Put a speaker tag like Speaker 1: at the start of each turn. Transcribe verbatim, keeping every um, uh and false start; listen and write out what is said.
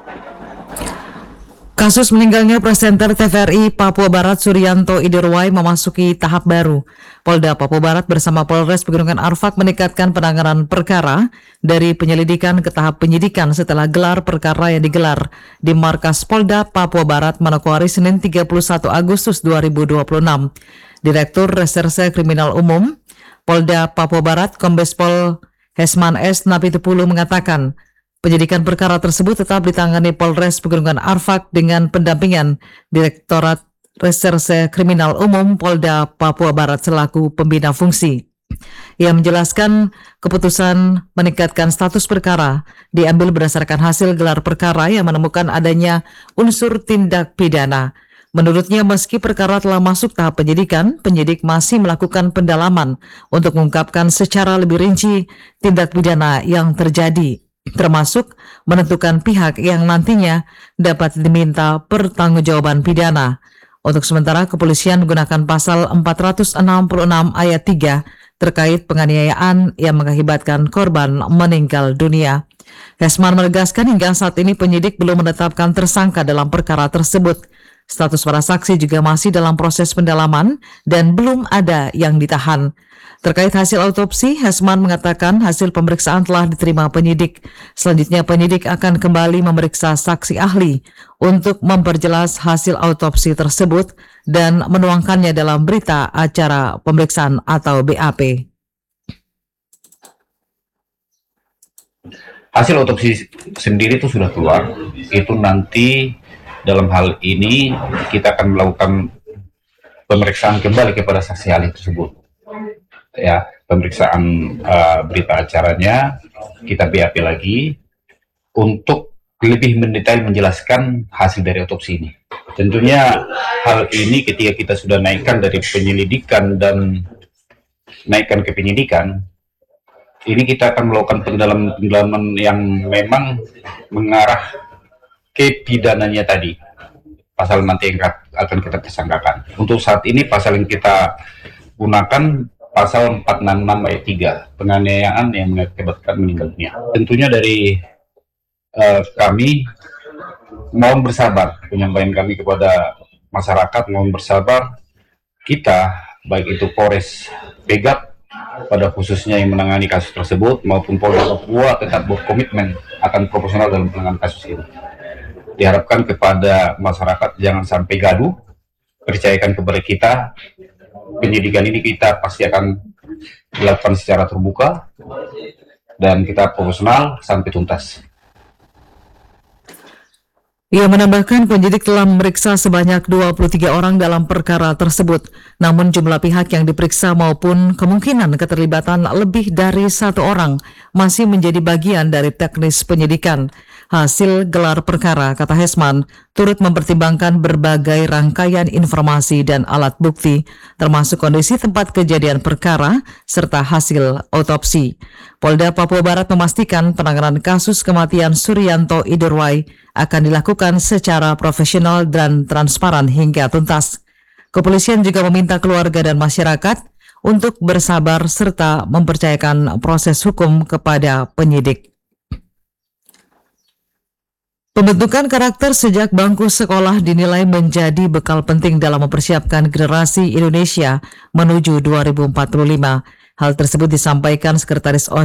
Speaker 1: Kasus meninggalnya presenter T V R I Papua Barat Suryanto Idirwai memasuki tahap baru. Polda Papua Barat bersama Polres Pegunungan Arfak meningkatkan penanganan perkara dari penyelidikan ke tahap penyidikan setelah gelar perkara yang digelar di Markas Polda Papua Barat Manokwari Senin tiga puluh satu Agustus dua ribu dua puluh enam. Direktur Reserse Kriminal Umum Polda Papua Barat Kombes Pol Hesman S. Napitupulu mengatakan, penyidikan perkara tersebut tetap ditangani Polres Pegunungan Arfak dengan pendampingan Direktorat Reserse Kriminal Umum Polda Papua Barat selaku pembina fungsi. Ia menjelaskan keputusan meningkatkan status perkara diambil berdasarkan hasil gelar perkara yang menemukan adanya unsur tindak pidana. Menurutnya, meski perkara telah masuk tahap penyidikan, penyidik masih melakukan pendalaman untuk mengungkapkan secara lebih rinci tindak pidana yang terjadi, termasuk menentukan pihak yang nantinya dapat diminta pertanggungjawaban pidana. Untuk sementara, kepolisian menggunakan pasal empat ratus enam puluh enam ayat tiga terkait penganiayaan yang mengakibatkan korban meninggal dunia. Hesman menegaskan hingga saat ini penyidik belum menetapkan tersangka dalam perkara tersebut. Status para saksi juga masih dalam proses pendalaman dan belum ada yang ditahan. Terkait hasil autopsi, Hesman mengatakan hasil pemeriksaan telah diterima penyidik. Selanjutnya penyidik akan kembali memeriksa saksi ahli untuk memperjelas hasil autopsi tersebut dan menuangkannya dalam berita acara pemeriksaan atau B A P.
Speaker 2: Hasil autopsi sendiri itu sudah keluar. Itu nanti dalam hal ini kita akan melakukan pemeriksaan kembali kepada saksi ahli tersebut. Ya, pemeriksaan uh, berita acaranya kita B A P lagi untuk lebih mendetail menjelaskan hasil dari autopsi ini. Tentunya hal ini ketika kita sudah naikkan dari penyelidikan dan naikkan ke penyidikan, ini kita akan melakukan pendalaman-pendalaman yang memang mengarah ke pidananya tadi, pasal nanti yang akan kita tersangkakan. Untuk saat ini pasal yang kita gunakan pasal empat ratus enam puluh enam ayat tiga, penganiayaan yang mengakibatkan meninggal dunia. Tentunya dari uh, kami mohon bersabar, penyampaian kami kepada masyarakat mohon bersabar. Kita, baik itu Polres Pegap pada khususnya yang menangani kasus tersebut maupun Polda Papua, tetap berkomitmen akan profesional dalam penanganan kasus ini. Diharapkan kepada masyarakat jangan sampai gaduh, percayakan kepada kita, penyidikan ini kita pasti akan dilakukan secara terbuka dan kita profesional sampai tuntas.
Speaker 1: Ia menambahkan penyidik telah memeriksa sebanyak dua puluh tiga orang dalam perkara tersebut. Namun jumlah pihak yang diperiksa maupun kemungkinan keterlibatan lebih dari satu orang masih menjadi bagian dari teknis penyidikan. Hasil gelar perkara, kata Hesman, turut mempertimbangkan berbagai rangkaian informasi dan alat bukti, termasuk kondisi tempat kejadian perkara serta hasil otopsi. Polda Papua Barat memastikan penanganan kasus kematian Suryanto Idirwai akan dilakukan secara profesional dan transparan hingga tuntas. Kepolisian juga meminta keluarga dan masyarakat untuk bersabar serta mempercayakan proses hukum kepada penyidik. Pembentukan karakter sejak bangku sekolah dinilai menjadi bekal penting dalam mempersiapkan generasi Indonesia menuju dua ribu empat puluh lima. Hal tersebut disampaikan Sekretaris O